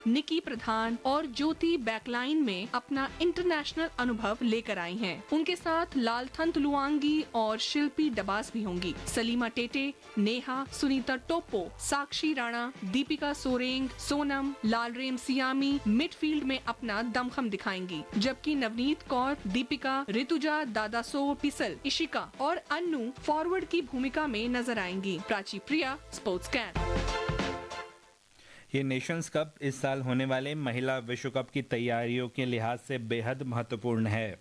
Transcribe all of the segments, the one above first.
निकी प्रधान और ज्योति बैकलाइन में अपना इंटरनेशनल अनुभव लेकर आई हैं। उनके साथ लालथन तुलुआंगी और शिल्पी डबास भी होंगी। सलीमा टेटे, नेहा, सुनीता टोप्पो, साक्षी राणा, दीपिका सोरेंग, सोनम, लालरेम सियामी मिडफील्ड में अपना दमखम दिखाएंगी, जबकि नवनीत कौर, दीपिका, ऋतुजा दादासो पिसल, इशिका और अन्नू फॉरवर्ड की भूमिका में नजर आएंगी। प्राची प्रिया, स्पोर्ट्स कैन। ये नेशंस कप इस साल होने वाले महिला विश्व कप की तैयारियों के लिहाज से बेहद महत्वपूर्ण है।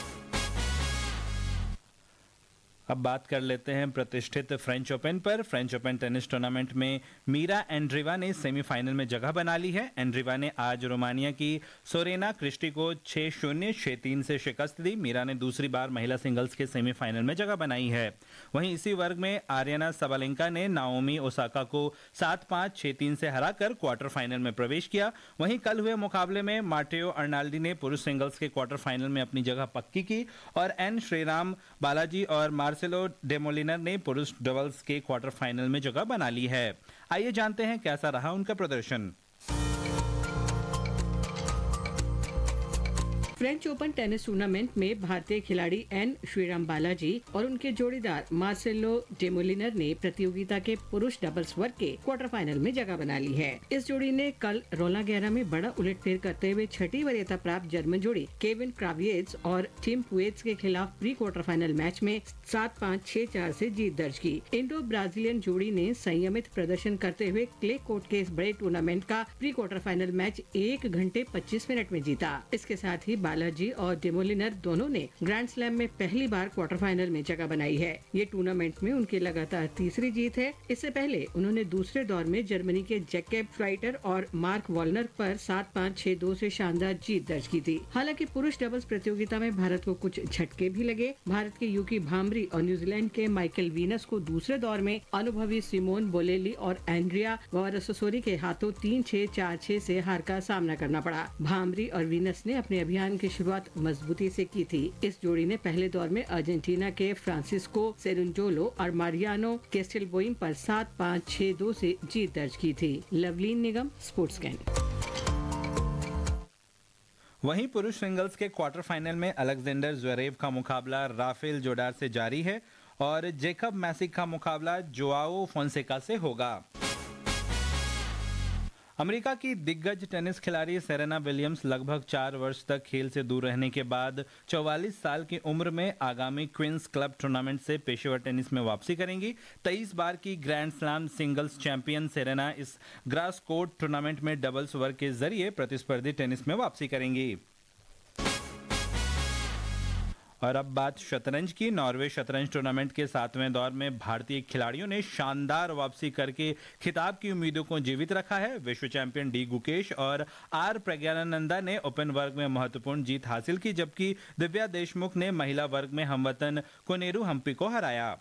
अब बात कर लेते हैं प्रतिष्ठित फ्रेंच ओपन पर। फ्रेंच ओपन टेनिस टूर्नामेंट में मीरा एंड्रीवा ने सेमीफाइनल में जगह बना ली है। एंड्रीवा ने आज रोमानिया की सोरेना क्रिस्टी को 6-0, 6-3 से शिकस्त दी। मीरा ने दूसरी बार महिला सिंगल्स के सेमीफाइनल में जगह बनाई है। वहीं इसी वर्ग में आर्यना सबालेंका ने नाओमी ओसाका को 7-5, 6-3 से हराकर क्वार्टर फाइनल में प्रवेश किया। वहीं कल हुए मुकाबले में माटेओ अर्नाल्डी ने पुरुष सिंगल्स के क्वार्टर फाइनल में अपनी जगह पक्की की और एन श्रीराम बालाजी और मार्सेलो डेमोलिनर ने पुरुष डबल्स के क्वार्टर फाइनल में जगह बना ली है। आइए जानते हैं कैसा रहा उनका प्रदर्शन। फ्रेंच ओपन टेनिस टूर्नामेंट में भारतीय खिलाड़ी एन श्रीराम बालाजी और उनके जोड़ीदार मार्सेलो डेमोलिनर ने प्रतियोगिता के पुरुष डबल्स वर्ग के क्वार्टर फाइनल में जगह बना ली है। इस जोड़ी ने कल रोलां गैरा में बड़ा उलटफेर करते हुए छठी वरीयता प्राप्त जर्मन जोड़ी केविन क्राविएट्स और टिम पुएट्स के खिलाफ प्री क्वार्टर फाइनल मैच में 7-5, 6-4 से जीत दर्ज की। इंडो ब्राजीलियन जोड़ी ने संयमित प्रदर्शन करते हुए क्ले कोर्ट के इस बड़े टूर्नामेंट का प्री क्वार्टर फाइनल मैच 1 घंटे 25 मिनट में जीता। इसके साथ ही बालाजी और डेमोलिनर दोनों ने ग्रैंड स्लैम में पहली बार क्वार्टर फाइनल में जगह बनाई है। ये टूर्नामेंट में उनकी लगातार तीसरी जीत है। इससे पहले उन्होंने दूसरे दौर में जर्मनी के जैकेब फ्राइटर और मार्क वॉलनर पर 7-5, 6-2 से शानदार जीत दर्ज की थी। हालांकि पुरुष डबल्स प्रतियोगिता में भारत को कुछ झटके भी लगे। भारत के यूकी भांबरी और न्यूजीलैंड के माइकल वीनस को दूसरे दौर में अनुभवी सिमोन बोलेली और एंड्रिया वारसोसोरी के हाथों 3-6, 4-6 से हार का सामना करना पड़ा। भांबरी और वीनस ने अपने अभियान की शुरुआत मजबूती से की थी। इस जोड़ी ने पहले दौर में अर्जेंटीना के फ्रांसिस्को सेरुंजोलो और मारियानो केस्टेलबोइम पर 7-5, 6-2 से जीत दर्ज की थी। लवलीन निगम, स्पोर्ट्स कैन। वहीं पुरुष सिंगल्स के क्वार्टर फाइनल में अलेक्जेंडर ज़्वेरेव का मुकाबला राफेल जोडार से जारी है और जेकब मैसिक का मुकाबला जोआओ फोंसेका से होगा। अमेरिका की दिग्गज टेनिस खिलाड़ी सेरेना विलियम्स लगभग 4 वर्ष तक खेल से दूर रहने के बाद 44 साल की उम्र में आगामी क्वींस क्लब टूर्नामेंट से पेशेवर टेनिस में वापसी करेंगी। 23 बार की grand slam singles champion Serena इस ग्रास कोर्ट टूर्नामेंट में डबल्स वर्ग के जरिए प्रतिस्पर्धी टेनिस में वापसी करेंगी। और अब बात शतरंज की। नॉर्वे शतरंज टूर्नामेंट के 7वें दौर में भारतीय खिलाड़ियों ने शानदार वापसी करके खिताब की उम्मीदों को जीवित रखा है। विश्व चैंपियन डी गुकेश और आर प्रज्ञानंदा ने ओपन वर्ग में महत्वपूर्ण जीत हासिल की, जबकि दिव्या देशमुख ने महिला वर्ग में हमवतन कोनेरू हम्पी को हराया।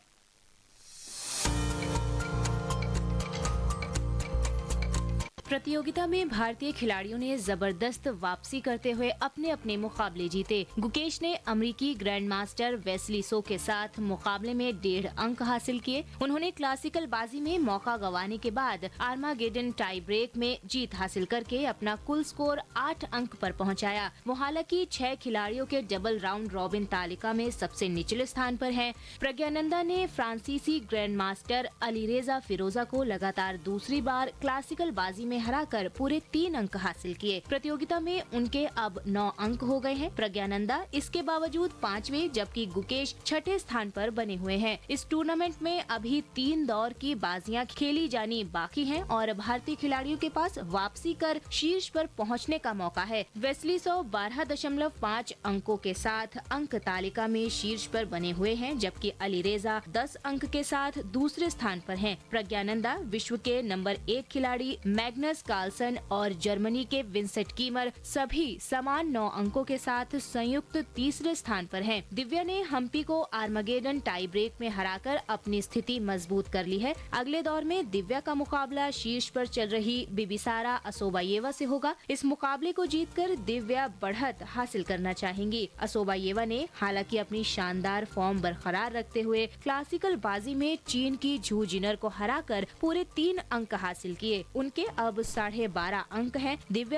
प्रतियोगिता में भारतीय खिलाड़ियों ने जबरदस्त वापसी करते हुए अपने अपने मुकाबले जीते। गुकेश ने अमेरिकी ग्रैंड मास्टर वेस्ली सो के साथ मुकाबले में 1.5 अंक हासिल किए। उन्होंने क्लासिकल बाजी में मौका गंवाने के बाद आर्मागेडन टाई ब्रेक में जीत हासिल करके अपना कुल स्कोर 8 अंक पर पहुंचाया। वो हालांकि 6 खिलाड़ियों के डबल राउंड रॉबिन तालिका में सबसे निचले स्थान पर हैं। प्रज्ञानंदा ने फ्रांसीसी ग्रैंड मास्टर अलीरेजा फिरोजा को लगातार दूसरी बार क्लासिकल बाजी में हराकर पूरे 3 अंक हासिल किए। प्रतियोगिता में उनके अब 9 अंक हो गए हैं। प्रज्ञानंदा इसके बावजूद 5वें जबकि गुकेश 6ठे स्थान पर बने हुए हैं। इस टूर्नामेंट में अभी 3 दौर की बाजियां खेली जानी बाकी हैं और भारतीय खिलाड़ियों के पास वापसी कर शीर्ष पर पहुंचने का मौका है। वेस्ली सो 12.5 अंकों के साथ अंक तालिका में शीर्ष पर बने हुए हैं, जबकि अलीरेजा 10 अंक के साथ दूसरे स्थान पर हैं। प्रज्ञानंदा विश्व के नंबर 1 खिलाड़ी मैग्नस कार्लसन और जर्मनी के विंसेंट कीमर सभी समान 9 अंकों के साथ संयुक्त तीसरे स्थान पर हैं। दिव्या ने हम्पी को आर्मागेडन टाई ब्रेक में हराकर अपनी स्थिति मजबूत कर ली है। अगले दौर में दिव्या का मुकाबला शीर्ष पर चल रही बिबिसारा असोबायेवा से होगा। इस मुकाबले को जीतकर दिव्या बढ़त हासिल करना चाहेंगी। असोबायेवा ने हालांकि अपनी शानदार फॉर्म बरकरार रखते हुए क्लासिकल बाजी में चीन की झू जिनर को हराकर पूरे 3 अंक हासिल किए। उनके अब 12.5 अंक हैं। दिव्या